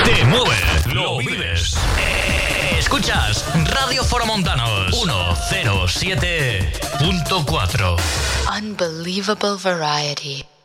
Te mueve, lo vives. Escuchas Radio Foromontanos 107.4. Unbelievable variety.